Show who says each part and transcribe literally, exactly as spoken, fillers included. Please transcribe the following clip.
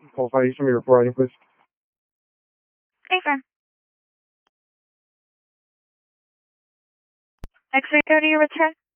Speaker 1: Qualify you, show me your report I D, please.
Speaker 2: Affirm. X-ray code to your return.